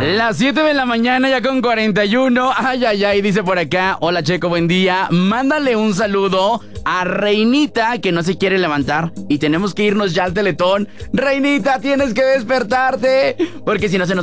Las 7 de la mañana ya con 41. Ay, ay, ay, dice por acá. Hola, Checo, buen día. Mándale un saludo a Reinita, que no se quiere levantar. Y tenemos que irnos ya al Teletón. Reinita, tienes que despertarte, porque si no se nos